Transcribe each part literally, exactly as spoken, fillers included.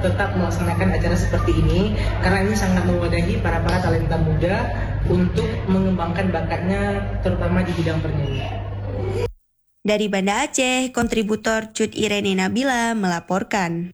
tetap melaksanakan acara seperti ini karena ini sangat mewadahi para-para talenta muda untuk mengembangkan bakatnya terutama di bidang bernyanyi. Dari Banda Aceh, kontributor Cut Irene Nabila melaporkan.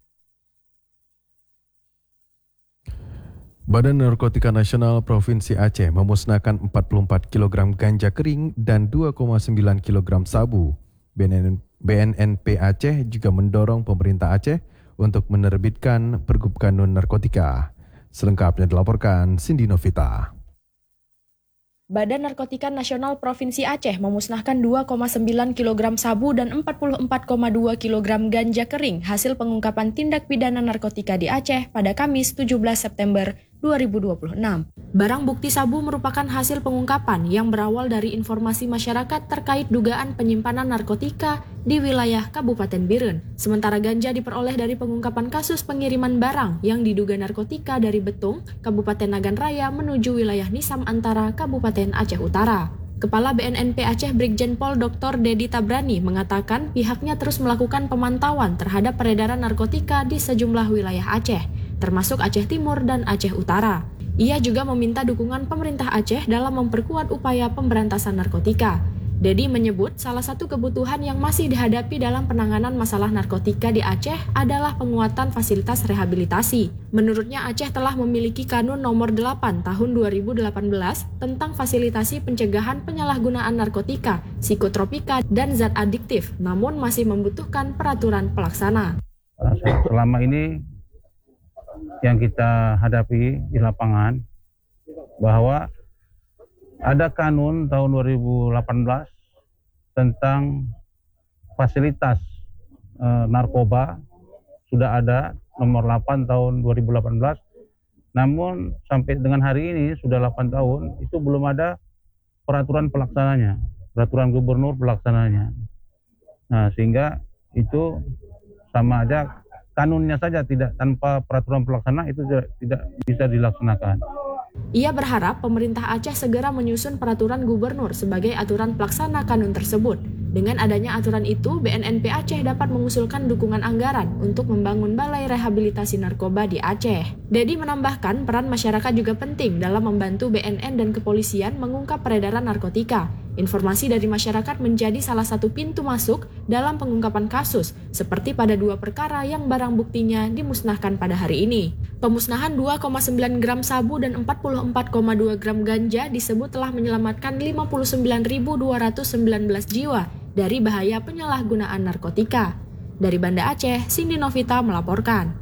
Badan Narkotika Nasional Provinsi Aceh memusnahkan empat puluh empat kilogram ganja kering dan dua koma sembilan kilogram sabu. B N N P Aceh juga mendorong pemerintah Aceh untuk menerbitkan Pergub Kanun Narkotika. Selengkapnya dilaporkan Cindy Novita. Badan Narkotika Nasional Provinsi Aceh memusnahkan dua koma sembilan kilogram sabu dan empat puluh empat koma dua kilogram ganja kering hasil pengungkapan tindak pidana narkotika di Aceh pada Kamis tujuh belas September dua ribu dua puluh enam. Barang bukti sabu merupakan hasil pengungkapan yang berawal dari informasi masyarakat terkait dugaan penyimpanan narkotika di wilayah Kabupaten Biren. Sementara ganja diperoleh dari pengungkapan kasus pengiriman barang yang diduga narkotika dari Betung, Kabupaten Nagan Raya menuju wilayah Nisam Antara, Kabupaten Aceh Utara. Kepala B N N P Aceh Brigjen Pol Doktor Dedi Tabrani mengatakan pihaknya terus melakukan pemantauan terhadap peredaran narkotika di sejumlah wilayah Aceh, termasuk Aceh Timur dan Aceh Utara. Ia juga meminta dukungan pemerintah Aceh dalam memperkuat upaya pemberantasan narkotika. Dedi menyebut salah satu kebutuhan yang masih dihadapi dalam penanganan masalah narkotika di Aceh adalah penguatan fasilitas rehabilitasi. Menurutnya Aceh telah memiliki Kanun Nomor delapan Tahun dua ribu delapan belas tentang fasilitasi pencegahan penyalahgunaan narkotika, psikotropika, dan zat adiktif, namun masih membutuhkan peraturan pelaksana. Selama ini yang kita hadapi di lapangan bahwa ada kanun tahun dua ribu delapan belas tentang fasilitas e, narkoba, sudah ada nomor delapan tahun dua ribu delapan belas, namun sampai dengan hari ini sudah delapan tahun itu belum ada peraturan pelaksananya, peraturan gubernur pelaksananya. Nah, sehingga itu sama aja kanunnya saja tidak, tanpa peraturan pelaksana itu tidak, tidak bisa dilaksanakan. Ia berharap pemerintah Aceh segera menyusun peraturan gubernur sebagai aturan pelaksana kanun tersebut. Dengan adanya aturan itu, B N N P Aceh dapat mengusulkan dukungan anggaran untuk membangun balai rehabilitasi narkoba di Aceh. Dedi menambahkan peran masyarakat juga penting dalam membantu B N N dan kepolisian mengungkap peredaran narkotika. Informasi dari masyarakat menjadi salah satu pintu masuk dalam pengungkapan kasus, seperti pada dua perkara yang barang buktinya dimusnahkan pada hari ini. Pemusnahan dua koma sembilan gram sabu dan empat puluh empat koma dua gram ganja disebut telah menyelamatkan lima puluh sembilan ribu dua ratus sembilan belas jiwa dari bahaya penyalahgunaan narkotika. Dari Banda Aceh, Cindy Novita melaporkan.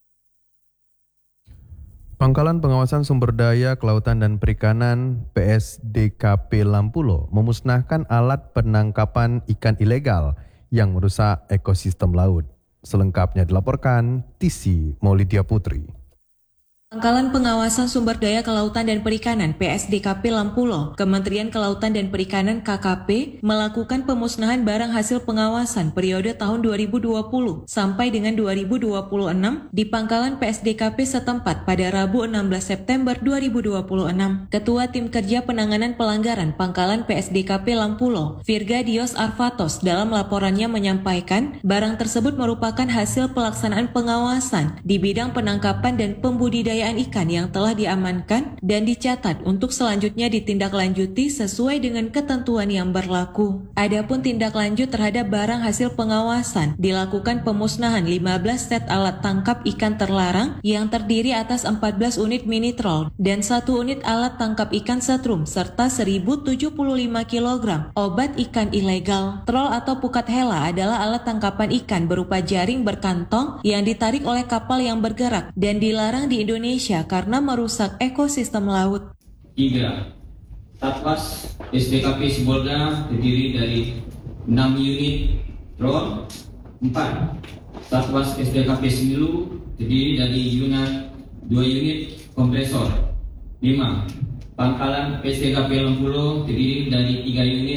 Pangkalan Pengawasan Sumber Daya Kelautan dan Perikanan P S D K P Lampulo memusnahkan alat penangkapan ikan ilegal yang merusak ekosistem laut. Selengkapnya dilaporkan Tisi Maulidia Putri. Pangkalan Pengawasan Sumber Daya Kelautan dan Perikanan P S D K P Lampulo, Kementerian Kelautan dan Perikanan K K P melakukan pemusnahan barang hasil pengawasan periode tahun dua ribu dua puluh sampai dengan dua ribu dua puluh enam di Pangkalan P S D K P setempat pada Rabu enam belas September dua ribu dua puluh enam. Ketua Tim Kerja Penanganan Pelanggaran Pangkalan P S D K P Lampulo, Virga Dios Arvatos, dalam laporannya menyampaikan barang tersebut merupakan hasil pelaksanaan pengawasan di bidang penangkapan dan pembudidayaan ikan yang telah diamankan dan dicatat untuk selanjutnya ditindaklanjuti sesuai dengan ketentuan yang berlaku. Adapun tindak lanjut terhadap barang hasil pengawasan dilakukan pemusnahan lima belas set alat tangkap ikan terlarang yang terdiri atas empat belas unit mini troll dan satu unit alat tangkap ikan setrum serta seribu tujuh puluh lima kilogram obat ikan ilegal. Troll atau pukat hela adalah alat tangkapan ikan berupa jaring berkantong yang ditarik oleh kapal yang bergerak dan dilarang di Indonesia karena merusak ekosistem laut. Tiga, Satpas S D K P Sibolga terdiri dari enam unit troll. Empat, Satpas S D K P Semilu terdiri dari unit dua unit kompresor. Lima, Pangkalan P S D K P Lampulo terdiri dari tiga unit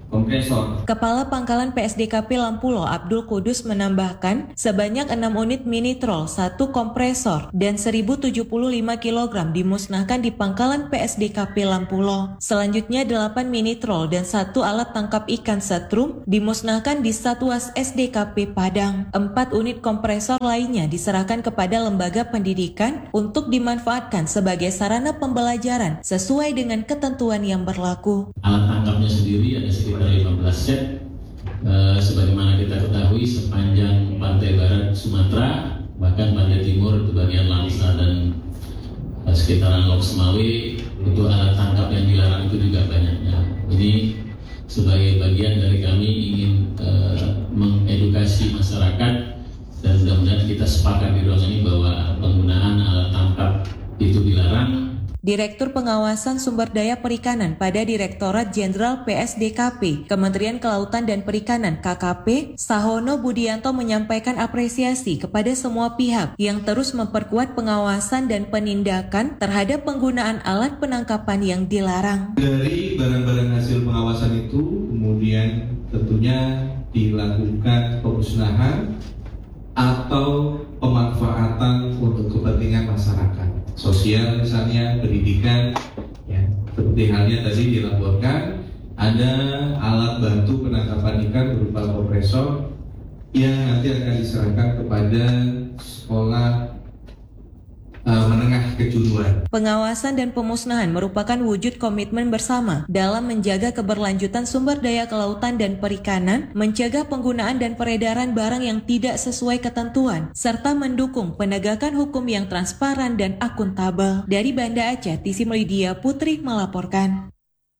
kompresor. Kepala Pangkalan P S D K P Lampulo Abdul Kudus menambahkan sebanyak enam unit minitrol, satu kompresor, dan seribu tujuh puluh lima kilogram dimusnahkan di Pangkalan P S D K P Lampulo. Selanjutnya delapan minitrol dan satu alat tangkap ikan setrum dimusnahkan di Satuas S D K P Padang. Empat unit kompresor lainnya diserahkan kepada lembaga pendidikan untuk dimanfaatkan sebagai sarana pembelajaran sesuai dengan ketentuan yang berlaku. Alat tangkapnya sendiri ada sekitar lima belas set. E, sebagaimana kita ketahui sepanjang pantai barat Sumatera, bahkan pantai timur itu bagian Langsa dan e, sekitaran Lok Semawe, itu alat tangkap yang dilarang itu juga banyaknya. Ini sebagai bagian dari kami ingin e, mengedukasi masyarakat, dan mudah-mudahan kita sepakat di ruang ini bahwa penggunaan alat tangkap itu dilarang. Direktur Pengawasan Sumber Daya Perikanan pada Direktorat Jenderal P S D K P, Kementerian Kelautan dan Perikanan K K P, Sahono Budianto menyampaikan apresiasi kepada semua pihak yang terus memperkuat pengawasan dan penindakan terhadap penggunaan alat penangkapan yang dilarang. Dari barang-barang hasil pengawasan itu kemudian tentunya dilakukan pemusnahan atau pemanfaatan untuk kepentingan masyarakat, sosial misalnya, pendidikan, ya. Seperti halnya tadi dilaporkan ada alat bantu penangkapan ikan berupa kompresor yang nanti akan diserahkan kepada sekolah uh, menengah kejuruan. Pengawasan dan pemusnahan merupakan wujud komitmen bersama dalam menjaga keberlanjutan sumber daya kelautan dan perikanan, mencegah penggunaan dan peredaran barang yang tidak sesuai ketentuan, serta mendukung penegakan hukum yang transparan dan akuntabel. Dari Banda Aceh, Tisi Melidia Putri melaporkan.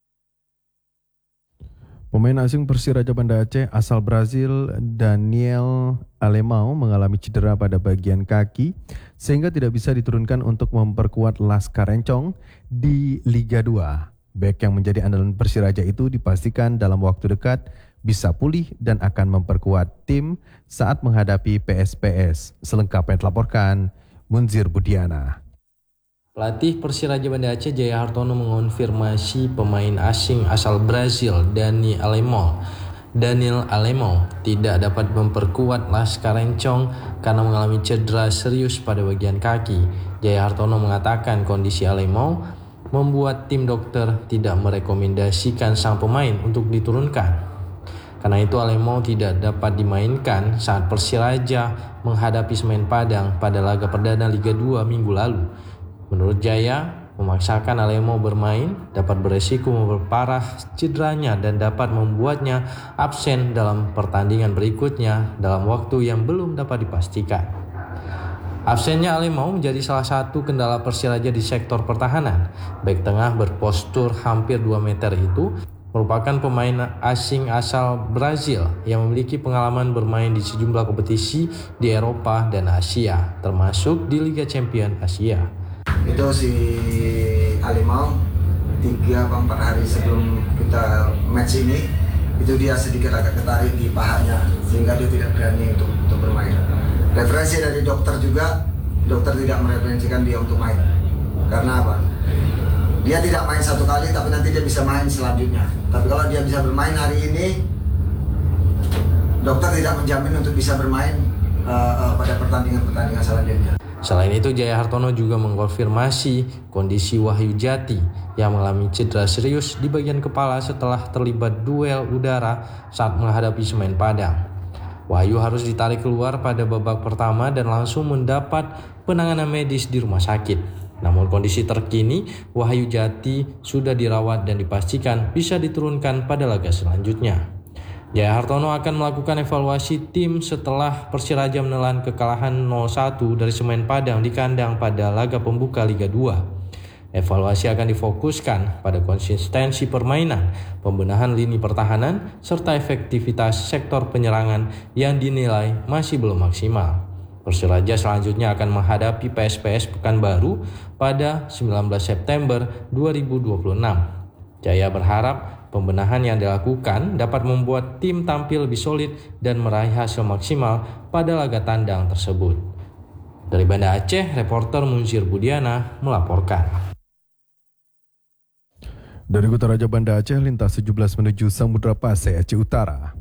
Pemain asing Persiraja Banda Aceh asal Brazil Daniel Alemão mengalami cedera pada bagian kaki sehingga tidak bisa diturunkan untuk memperkuat Laskar Encong di Liga dua. Bek yang menjadi andalan Persiraja itu dipastikan dalam waktu dekat bisa pulih dan akan memperkuat tim saat menghadapi P S P S. Selengkapnya dilaporkan Munzir Budiana. Pelatih Persiraja Banda Aceh Jaya Hartono mengonfirmasi pemain asing asal Brazil Dani Alemão. Daniel Alemão tidak dapat memperkuat Laskar Encong karena mengalami cedera serius pada bagian kaki. Jaya Hartono mengatakan kondisi Alemão membuat tim dokter tidak merekomendasikan sang pemain untuk diturunkan. Karena itu Alemão tidak dapat dimainkan saat Persiraja menghadapi Semen Padang pada laga perdana Liga dua minggu lalu. Menurut Jaya, memaksakan Alemão bermain dapat beresiko memperparah cederanya dan dapat membuatnya absen dalam pertandingan berikutnya dalam waktu yang belum dapat dipastikan. Absennya Alemão menjadi salah satu kendala Persiraja di sektor pertahanan. Bek tengah berpostur hampir dua meter itu merupakan pemain asing asal Brazil yang memiliki pengalaman bermain di sejumlah kompetisi di Eropa dan Asia, termasuk di Liga Champions Asia. Itu si Alemão tiga atau empat hari sebelum kita match ini itu dia sedikit agak ketarik di pahanya sehingga dia tidak berani untuk, untuk bermain. Referensi dari dokter juga, dokter tidak mereferensikan dia untuk main. Karena apa? Dia tidak main satu kali tapi nanti dia bisa main selanjutnya. Tapi kalau dia bisa bermain hari ini, dokter tidak menjamin untuk bisa bermain uh, uh, pada pertandingan-pertandingan selanjutnya. Selain itu, Jaya Hartono juga mengkonfirmasi kondisi Wahyu Jati yang mengalami cedera serius di bagian kepala setelah terlibat duel udara saat menghadapi Semen Padang. Wahyu harus ditarik keluar pada babak pertama dan langsung mendapat penanganan medis di rumah sakit. Namun kondisi terkini, Wahyu Jati sudah dirawat dan dipastikan bisa diturunkan pada laga selanjutnya. Jaya Hartono akan melakukan evaluasi tim setelah Persiraja menelan kekalahan nol satu dari Semen Padang di kandang pada laga pembuka Liga dua. Evaluasi akan difokuskan pada konsistensi permainan, pembenahan lini pertahanan, serta efektivitas sektor penyerangan yang dinilai masih belum maksimal. Persiraja selanjutnya akan menghadapi P S P S Pekanbaru pada sembilan belas September dua ribu dua puluh enam. Jaya berharap pembenahan yang dilakukan dapat membuat tim tampil lebih solid dan meraih hasil maksimal pada laga tandang tersebut. Dari Banda Aceh, reporter Munzir Budiana melaporkan. Dari Kota Raja Banda Aceh, lintas tujuh belas menuju Samudra Pasai, Aceh Utara.